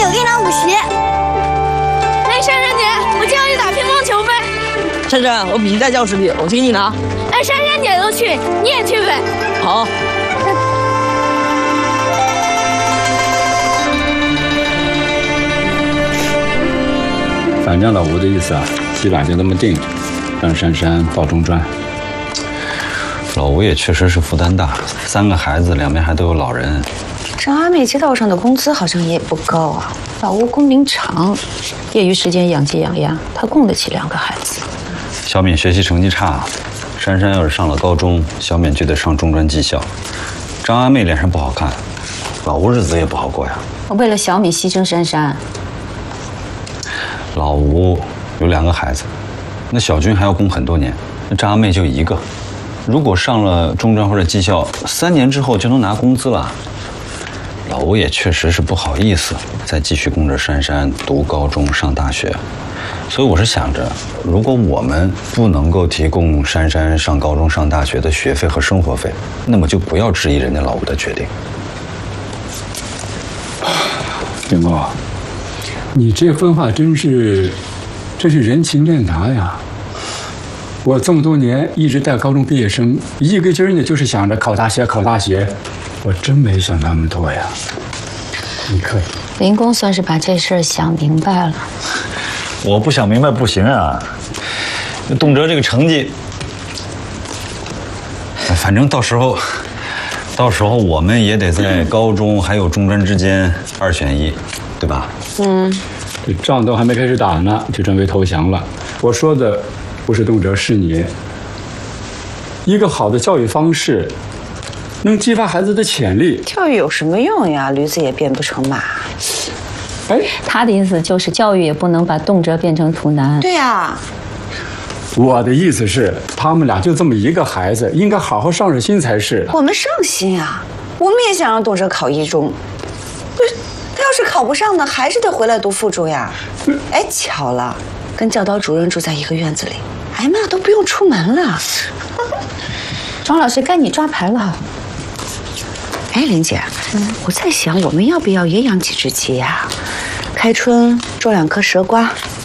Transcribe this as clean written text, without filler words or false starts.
有1两50。 哎，珊珊姐，我今晚去打乒乓球呗。 珊珊，我比赛教室里，我请你拿。 哎，珊珊姐都去，你也去呗。 好。 反正老吴的意思啊，基本上就这么定着，让珊珊报中专。 老吴也确实是负担大，3个孩子，两边还都有老人。 张阿妹街道上的工资好像也不高啊。老吴工龄长，业余时间养鸡养鸭，他供得起2个孩子。 小敏学习成绩差，珊珊要是上了高中，小敏就得上中专技校。张阿妹脸上不好看，老吴日子也不好过呀。 我为了小敏牺牲珊珊。 老吴有2个孩子，那小军还要供很多年，那张阿妹就1个。如果上了中专或者技校，3年之后就能拿工资了。老吴也确实是不好意思再继续供着珊珊读高中上大学，所以我是想着，如果我们不能够提供珊珊上高中上大学的学费和生活费，那么就不要质疑人家老吴的决定。 丁哥，你这分话真是人情练达呀！我这么多年一直带高中毕业生，一个劲儿的就是想着考大学，我真没想那么多呀。你可以。 林公算是把这事儿想明白了。 我不想明白不行啊，动辄这个成绩，反正到时候我们也得在高中还有中专之间2选1，对吧？ 这仗都还没开始打呢，就准备投降了。我说的不是动辄，是你。一个好的教育方式，能激发孩子的潜力。 教育有什么用呀？驴子也变不成马。 哎， 他的意思就是教育也不能把动辄变成图难。 对呀。 我的意思是，他们俩就这么1个孩子，应该好好上上心才是。 我们上心啊，我们也想让动辄考1中。不是，他要是考不上呢，还是得回来读附中呀。哎，巧了，跟教导主任住在一个院子里，哎妈都不用出门了。 庄老师，该你抓牌了。 哎，林姐，我在想，我们要不要也养几只鸡呀？开春种2颗蛇瓜，